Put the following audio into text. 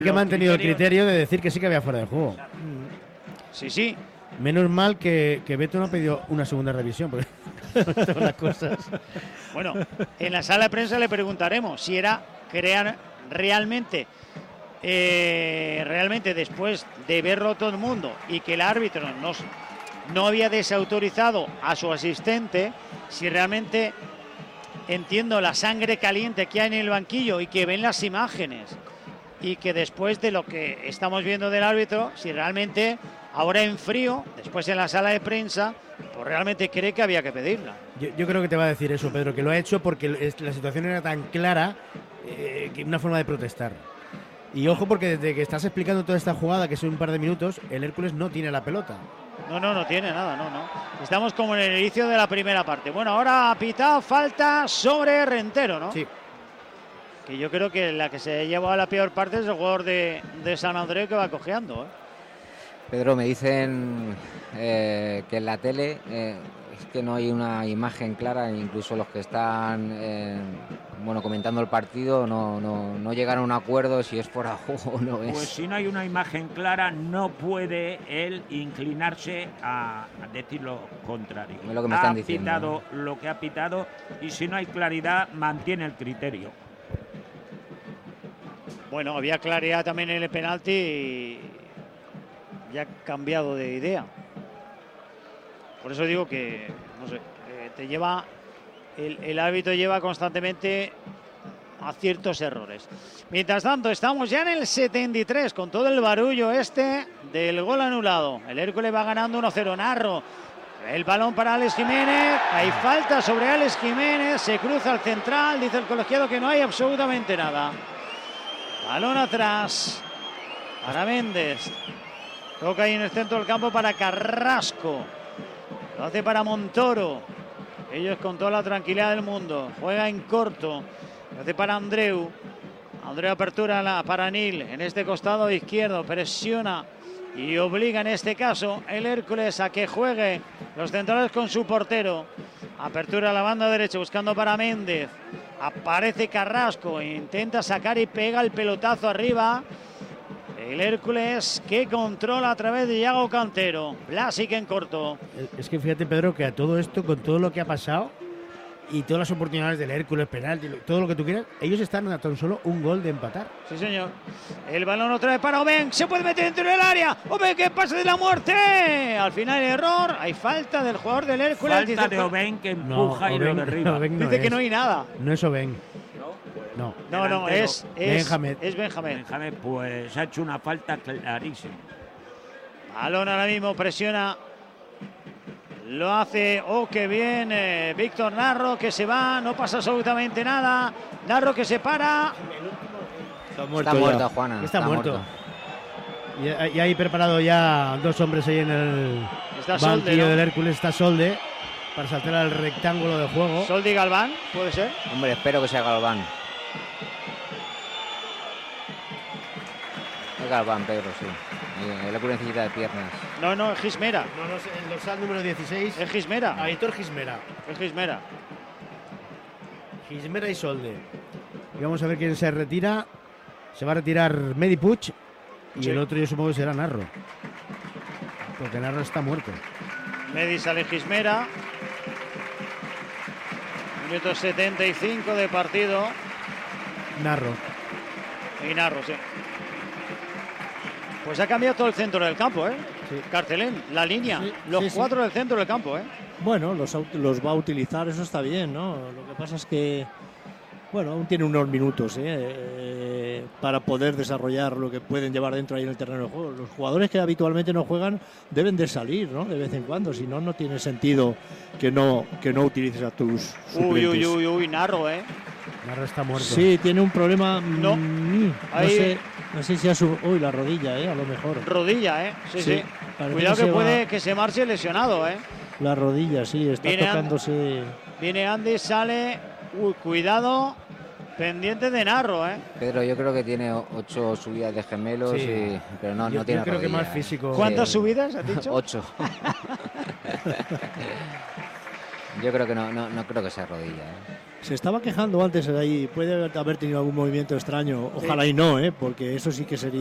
Que me han tenido el criterio de decir que sí que había fuera de juego. Sí. Menos mal que Beto no ha pedido una segunda revisión, porque todas las cosas. Bueno, en la sala de prensa le preguntaremos si era crear realmente después de verlo todo el mundo y que el árbitro no había desautorizado a su asistente, si realmente entiendo la sangre caliente que hay en el banquillo y que ven las imágenes y que después de lo que estamos viendo del árbitro, si realmente ahora en frío, después en la sala de prensa, pues realmente cree que había que pedirla. Yo creo que te va a decir eso, Pedro, que lo ha hecho porque la situación era tan clara que una forma de protestar. Y ojo, porque desde que estás explicando toda esta jugada, que son un par de minutos, el Hércules no tiene la pelota. No tiene nada, no. Estamos como en el inicio de la primera parte. Bueno, ahora ha pitado falta sobre Rentero, ¿no? Sí. Que yo creo que la que se lleva a la peor parte es el jugador de San Andreu, que va cojeando, ¿eh? Pedro, me dicen que en la tele es que no hay una imagen clara, incluso los que están comentando el partido no llegan a un acuerdo si es fuera de juego o no es. Pues si no hay una imagen clara, no puede él inclinarse a decir lo contrario. Es lo que me están diciendo. Ha pitado lo que ha pitado y si no hay claridad, mantiene el criterio. Bueno, había claridad también en el penalti y ya ha cambiado de idea. Por eso digo que, no sé, el árbitro lleva constantemente a ciertos errores. Mientras tanto, estamos ya en el 73, con todo el barullo del gol anulado. El Hércules va ganando 1-0. Narro, el balón para Alex Jiménez. Hay falta sobre Alex Jiménez. Se cruza al central. Dice el colegiado que no hay absolutamente nada. Balón atrás para Méndez. Toca ahí en el centro del campo para Carrasco. Lo hace para Montoro. Ellos con toda la tranquilidad del mundo. Juega en corto. Lo hace para Andreu. Andreu apertura para Nil. En este costado izquierdo presiona y obliga en este caso el Hércules a que juegue los centrales con su portero. Apertura a la banda derecha buscando para Méndez. Aparece Carrasco, intenta sacar y pega el pelotazo arriba. El Hércules que controla a través de Iago Cantero. Blasic en corto. Es que fíjate, Pedro, que a todo esto, con todo lo que ha pasado y todas las oportunidades del Hércules, penalti, todo lo que tú quieras, ellos están a tan solo un gol de empatar. Sí, señor. El balón otra vez para Oben. Se puede meter dentro del área. Oben, que pase de la muerte. Al final error. Hay falta del jugador del Hércules. Falta de Oben que empuja y lo derriba. Dice que no hay nada. No es Oben. No, es Benjamín. Es Benjamín. Benjamín, pues ha hecho una falta clarísima. Balón ahora mismo, presiona. Lo hace, qué bien, Víctor Narro, que se va, no pasa absolutamente nada. Narro que se para. Está muerto, Juana. Está muerto. Y hay preparado ya dos hombres ahí en el banquillo del Hércules. Está Solde para saltar al rectángulo de juego. Solde y Galván, ¿puede ser? Hombre, espero que sea Galván. Es Galván, Pedro, sí. El Hércules necesita de piernas. No, es Gismera. No, el dorsal número 16. Es Gismera. Aitor Gismera. Es Gismera. Gismera y Solde. Y vamos a ver quién se retira. Se va a retirar Medi Puig. Y el otro yo supongo que será Narro. Porque Narro está muerto. Medi sale Gismera. Minuto 75 de partido. Narro. Y Narro, sí. Pues ha cambiado todo el centro del campo, ¿eh? Sí. Carcelén, la línea, sí, los cuatro del centro del campo, ¿eh? Bueno, los va a utilizar, eso está bien, ¿no? Lo que pasa es que, bueno, aún tiene unos minutos para poder desarrollar lo que pueden llevar dentro ahí en el terreno de juego. Los jugadores que habitualmente no juegan deben de salir, ¿no? De vez en cuando, si no, no tiene sentido que no utilices a tus suplentes. Uy, Narro, ¿eh? Narro está muerto. Sí, tiene un problema. No. No sé si la rodilla, a lo mejor. Rodilla, ¿eh? Sí. Cuidado que puede que se marche lesionado, ¿eh? La rodilla, sí, está tocándose. Viene Andy, sale. Cuidado. Pendiente de Narro, ¿eh? Pedro, yo creo que tiene 8 subidas de gemelos, pero no tiene yo creo rodilla, que más físico. ¿Cuántas subidas has dicho? 8. Yo creo que no creo que sea rodilla, Se estaba quejando antes ahí, puede haber tenido algún movimiento extraño, ojalá y no, porque eso sí que sería